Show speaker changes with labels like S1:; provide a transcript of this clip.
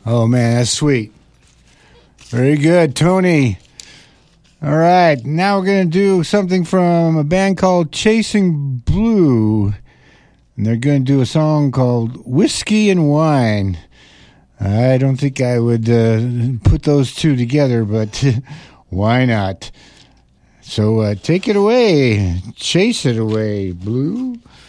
S1: Oh, man, that's sweet. Very good, Tony. All right, now we're going to do something from a band called Chasing Blue. And they're going to do a song called Whiskey and Wine. I don't think I would put those two together, but why not? So take it away. Chase it away, Blue.